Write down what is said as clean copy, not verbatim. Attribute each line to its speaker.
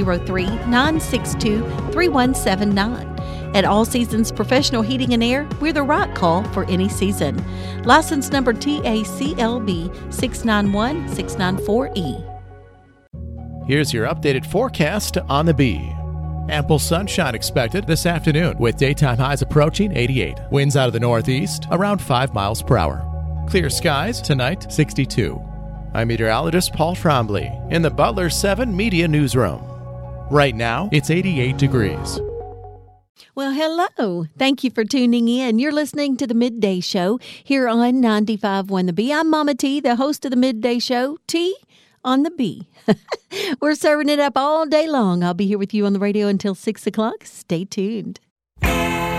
Speaker 1: 403-962-3179. At All Seasons Professional Heating and Air, we're the right call for any season. License number TACLB 691694E.
Speaker 2: Here's your updated forecast on the Bee. Ample sunshine expected this afternoon with daytime highs approaching 88. Winds out of the northeast around 5 miles per hour. Clear skies tonight, 62. I'm meteorologist Paul Trombley in the Butler 7 Media Newsroom. Right now, it's 88 degrees.
Speaker 1: Well, hello. Thank you for tuning in. You're listening to the Midday Show here on 95.1 The Bee. I'm Mama T, the host of the Midday Show. T on the Bee. We're serving it up all day long. I'll be here with you on the radio until 6 o'clock. Stay tuned.